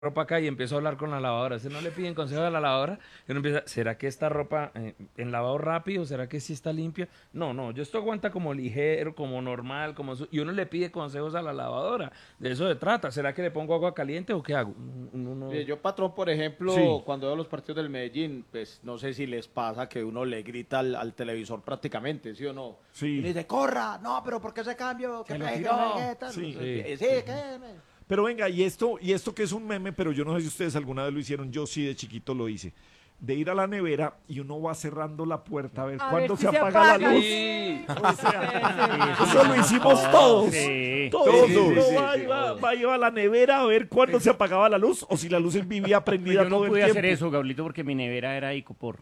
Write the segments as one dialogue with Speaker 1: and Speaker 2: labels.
Speaker 1: ropa acá y empiezo a hablar con la lavadora. ¿Usted no le piden consejo a la lavadora? Y uno empieza, ¿será que esta ropa en lavado rápido? ¿Será que sí está limpia? No, no, yo esto aguanta como ligero, como normal, y uno le pide consejos a la lavadora. De eso se trata. ¿Será que le pongo agua caliente o qué hago?
Speaker 2: Yo, patrón, por ejemplo,
Speaker 3: Sí,
Speaker 2: cuando veo los partidos del Medellín, pues no sé si les pasa que uno le grita al televisor prácticamente, ¿sí o no?
Speaker 3: sí.
Speaker 2: Y le dice, corra, no, pero ¿por qué ese cambio? ¿Qué
Speaker 3: Se lo
Speaker 2: pegue,
Speaker 3: tiró.
Speaker 2: qué tal?
Speaker 3: Sí.
Speaker 2: Sí, ¿qué?
Speaker 3: Pero venga, y esto que es un meme, pero yo no sé si ustedes alguna vez lo hicieron, yo sí de chiquito lo hice. De ir a la nevera y uno va cerrando la puerta a ver cuándo
Speaker 4: si
Speaker 3: se apaga la luz.
Speaker 1: Sí.
Speaker 3: O sea,
Speaker 4: Sí,
Speaker 3: eso lo hicimos todos.
Speaker 4: Sí.
Speaker 3: Todos.
Speaker 1: Sí,
Speaker 3: Uno
Speaker 1: sí,
Speaker 3: iba a la nevera a ver cuándo se apagaba la luz o si la luz vivía prendida
Speaker 4: Yo no
Speaker 3: todo el
Speaker 4: pude
Speaker 3: tiempo.
Speaker 4: hacer eso, Gablito, porque mi nevera era icopor.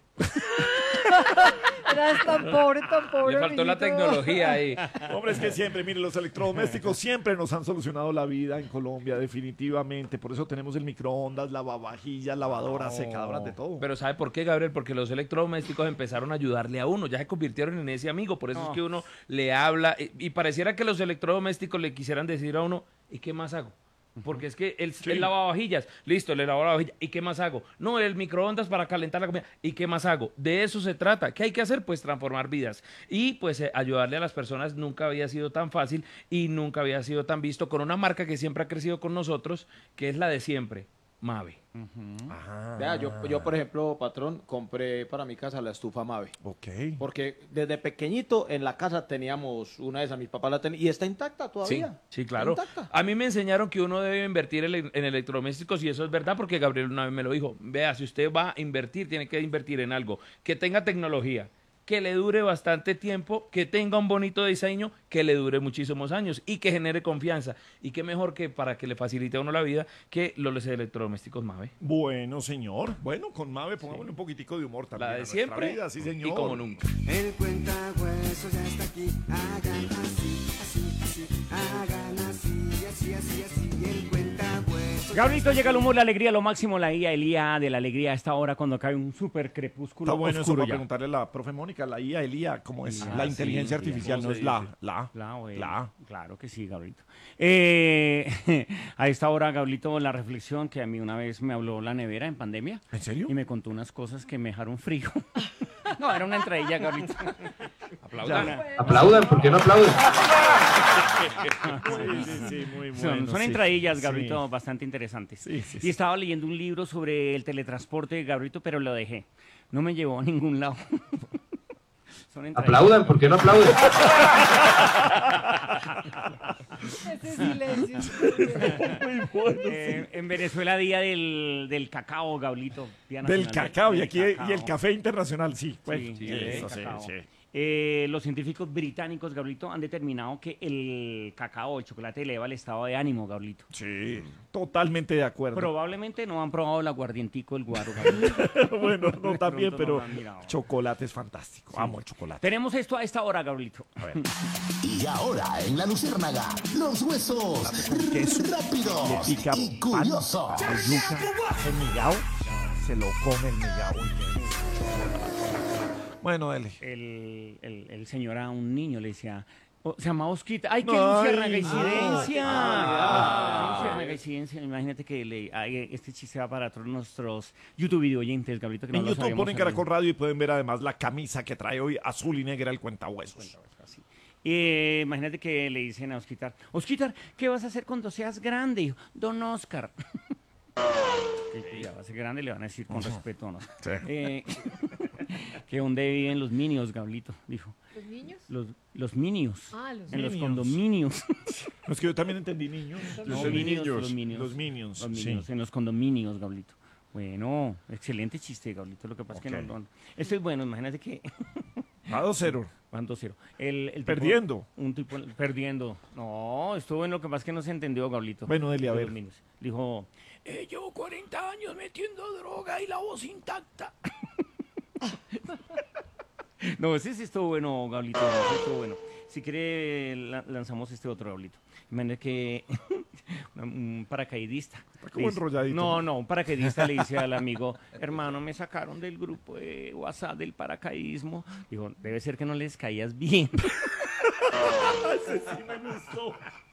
Speaker 5: Eras tan pobre,
Speaker 1: Le faltó la
Speaker 5: amiguito.
Speaker 1: tecnología ahí.
Speaker 3: Hombre, es que siempre, mire, los electrodomésticos siempre nos han solucionado la vida en Colombia, definitivamente. Por eso tenemos el microondas, lavavajillas, lavadoras, secadoras, de todo.
Speaker 1: Pero ¿sabe por qué, Gabriel? Porque los electrodomésticos empezaron a ayudarle a uno, ya se convirtieron en ese amigo, por eso es que uno le habla y pareciera que los electrodomésticos le quisieran decir a uno, ¿y qué más hago? Porque es que el lavavajillas, listo, le lavo la vajilla, ¿y qué más hago? No, el microondas para calentar la comida, ¿y qué más hago? De eso se trata. ¿Qué hay que hacer? Pues transformar vidas. Y pues ayudarle a las personas nunca había sido tan fácil y nunca había sido tan visto con una marca que siempre ha crecido con nosotros, que es la de siempre, Mave.
Speaker 2: Vea, yo, por ejemplo, patrón, compré para mi casa la estufa Mave.
Speaker 3: Ok.
Speaker 2: Porque desde pequeñito en la casa teníamos una de esas, mis papás la tenían, y está intacta
Speaker 1: Sí,
Speaker 2: todavía.
Speaker 1: sí, claro.
Speaker 2: Está intacta.
Speaker 1: A mí me enseñaron que uno debe invertir en electrodomésticos y eso es verdad porque Gabriel una vez me lo dijo. Vea, si usted va a invertir, tiene que invertir en algo que tenga tecnología, que le dure bastante tiempo, que tenga un bonito diseño, que le dure muchísimos años y que genere confianza. Y qué mejor que para que le facilite a uno la vida que los electrodomésticos Mave.
Speaker 3: Bueno, señor. Bueno, con Mave pongámosle un poquitico de humor también.
Speaker 1: La
Speaker 3: a
Speaker 1: de
Speaker 3: nuestra
Speaker 1: siempre
Speaker 3: vida, sí, señor.
Speaker 1: y como nunca.
Speaker 6: El cuentahuesos ya está aquí. Hagan así, hagan así. El cuentahuesos.
Speaker 4: Gablito, llega el humor, la alegría, lo máximo, la IA, el IA de la alegría a esta hora cuando cae un súper crepúsculo
Speaker 3: Está bueno eso
Speaker 4: oscuro
Speaker 3: para
Speaker 4: ya.
Speaker 3: preguntarle a la profe Mónica, la IA, el IA, ¿cómo es?
Speaker 4: Ah,
Speaker 3: La
Speaker 4: sí,
Speaker 3: inteligencia
Speaker 4: sí,
Speaker 3: artificial,
Speaker 1: ¿cómo
Speaker 3: no
Speaker 1: se
Speaker 3: es la.
Speaker 4: Bueno,
Speaker 3: La.
Speaker 4: claro que sí, Gablito. A esta hora, Gablito, la reflexión que a mí una vez me habló la nevera en pandemia.
Speaker 3: ¿En serio?
Speaker 4: Y me contó unas cosas que me dejaron frío. No, era una entradilla, Gablito.
Speaker 1: Aplaudan.
Speaker 7: Aplaudan, ¿por qué no aplauden?
Speaker 3: Sí, muy
Speaker 4: Son
Speaker 3: sí.
Speaker 4: entradillas,
Speaker 3: Sí.
Speaker 4: Gabrito, bastante interesantes.
Speaker 3: Sí, sí,
Speaker 4: Y
Speaker 3: sí.
Speaker 4: estaba leyendo un libro sobre el teletransporte, Gabrito, pero lo dejé. No me llevó a ningún lado. Son entradillas.
Speaker 7: Aplaudan, ¿por qué no aplauden?
Speaker 5: Ese silencio.
Speaker 4: En Venezuela, día del cacao, Gablito. Día
Speaker 3: Del
Speaker 4: nacional
Speaker 3: cacao,
Speaker 4: del
Speaker 3: y aquí
Speaker 4: cacao.
Speaker 3: y el café internacional, sí. Bueno,
Speaker 4: Sí,
Speaker 3: eso
Speaker 4: el
Speaker 3: sí,
Speaker 4: cacao.
Speaker 3: sí.
Speaker 4: Los científicos británicos, Gablito, han determinado que el cacao, el chocolate, eleva el estado de ánimo, Gablito.
Speaker 3: Sí, totalmente de acuerdo.
Speaker 4: Probablemente no han probado el aguardientico, el guaro, Gablito.
Speaker 3: Bueno, no también,
Speaker 4: pronto no
Speaker 3: pero
Speaker 4: lo han mirado.
Speaker 3: chocolate es fantástico. Amo el chocolate.
Speaker 4: Tenemos esto a esta hora, Gablito.
Speaker 8: Y ahora en la Luciérnaga, los huesos
Speaker 3: queso,
Speaker 8: rápidos
Speaker 3: le pica
Speaker 8: y
Speaker 3: pan,
Speaker 8: curiosos.
Speaker 3: yuca, el migao, se lo come el migao. Bueno, dele.
Speaker 4: El señor a un niño le decía, se llamaba Osquita. ¡Ay, qué
Speaker 3: Ay,
Speaker 4: luciérnaga incidencia!
Speaker 3: ah.
Speaker 4: ¡Qué luciérnaga incidencia! Imagínate que este chiste va para todos nuestros YouTube video oyentes, Gablito, que no
Speaker 3: En
Speaker 4: lo
Speaker 3: YouTube
Speaker 4: sabíamos
Speaker 3: ponen
Speaker 4: hacer.
Speaker 3: Caracol Radio y pueden ver además la camisa que trae hoy azul y negra el cuentahuesos.
Speaker 4: Imagínate que le dicen a Osquitar, Osquitar, ¿qué vas a hacer cuando seas grande? Dijo, Don Oscar. Que ya va a ser grande, le van a decir con respeto, ¿no?
Speaker 3: Sí.
Speaker 4: Que dónde viven los minions, Gablito, dijo.
Speaker 5: ¿Los niños?
Speaker 4: Los minions.
Speaker 5: Ah, los
Speaker 4: En los
Speaker 3: Minions.
Speaker 4: condominios.
Speaker 3: No, es que yo también entendí niños.
Speaker 4: No,
Speaker 3: Entendí
Speaker 4: minions,
Speaker 3: niños.
Speaker 4: los minions.
Speaker 3: Los minions,
Speaker 4: Los
Speaker 3: sí.
Speaker 4: minions, en los condominios, Gablito. Bueno, excelente chiste, Gablito. Lo que pasa es que
Speaker 3: Ok.
Speaker 4: esto es bueno, imagínate que
Speaker 3: A 2-0.
Speaker 4: van 2-0. El tipo-
Speaker 3: Perdiendo.
Speaker 4: Un tipo perdiendo. No, estuvo en lo que pasa es que no se entendió, Gablito.
Speaker 3: Bueno, dele a
Speaker 4: De
Speaker 3: ver.
Speaker 4: los minions. Dijo, llevo 40 años metiendo droga y la voz intacta. No, ese sí estuvo bueno, Gablito. Ese estuvo bueno. Si quiere, lanzamos este otro, Gablito. Imagínate que un paracaidista.
Speaker 3: Está como
Speaker 4: le dice-
Speaker 3: enrolladito.
Speaker 4: No, un paracaidista le dice al amigo, hermano, me sacaron del grupo de WhatsApp del paracaidismo. Dijo, debe ser que no les caías bien.
Speaker 3: Ese sí me gustó.